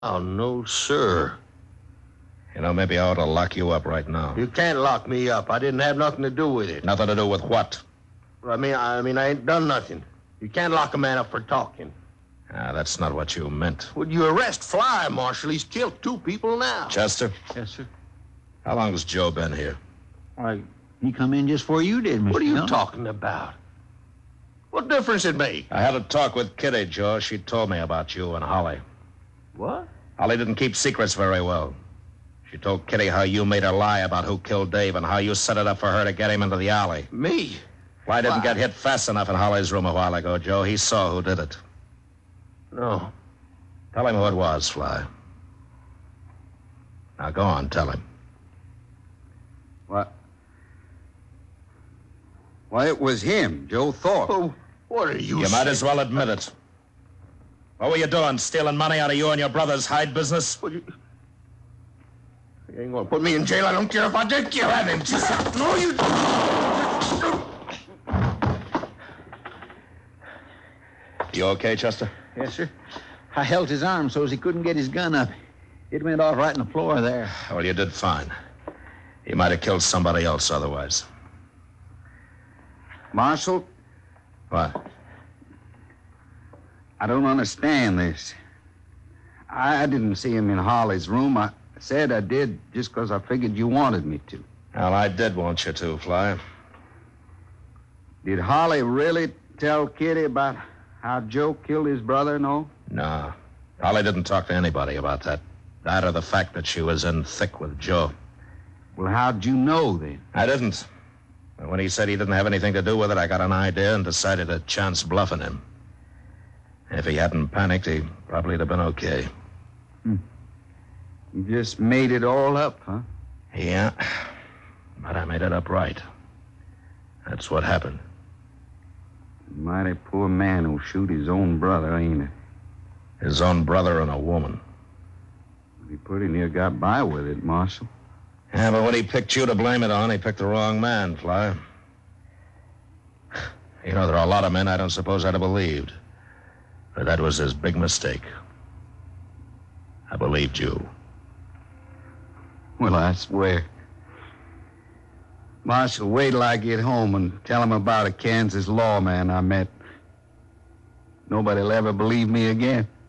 Oh, no, sir. You know, maybe I ought to lock you up right now. You can't lock me up. I didn't have nothing to do with it. Nothing to do with what? I mean, I ain't done nothing. You can't lock a man up for talking. That's not what you meant. Would you arrest Fly, Marshal? He's killed 2 people now. Chester, Yes, sir. how long has Joe been here? Why, he come in just before you did, Mr. What are you Dillon. talking about? What difference it make? I had a talk with Kitty, Joe. She told me about you and Holly. What? Holly didn't keep secrets very well. She told Kitty how you made her lie about who killed Dave and how you set it up for her to get him into the alley. Me? Fly didn't Why? get hit fast enough in Holly's room a while ago, Joe. He saw who did it. No. Tell him who it was, Fly. Now go on, tell him. What? Why, it was him, Joe Thorpe. Oh, what are you You might saying? as well admit it. What were you doing, stealing money out of you and your brother's hide business? You ain't gonna put me in jail. I don't care if I did kill him. No, you... You okay, Chester? Yes, sir. I held his arm so as he couldn't get his gun up. It went off right on the floor there. Well, you did fine. He might have killed somebody else otherwise. Marshal, What? I don't understand this. I didn't see him in Holly's room. I said I did just because I figured you wanted me to. Well, I did want you to, Fly. Did Holly really tell Kitty about how Joe killed his brother and all? No. Holly didn't talk to anybody about that. That or the fact that she was in thick with Joe. Well, how'd you know then? I didn't. But when he said he didn't have anything to do with it, I got an idea and decided to chance bluffing him. If he hadn't panicked, he probably'd have been okay. You just made it all up, huh? Yeah, but I made it up right. That's what happened. Mighty poor man who'll shoot his own brother, ain't it? His own brother and a woman. He pretty near got by with it, Marshal. Yeah, but when he picked you to blame it on, he picked the wrong man, Fly. You know, there are a lot of men I don't suppose I'd have believed. But that was his big mistake. I believed you. Well, I swear. Marshal, wait till I get home and tell him about a Kansas lawman I met. Nobody'll ever believe me again.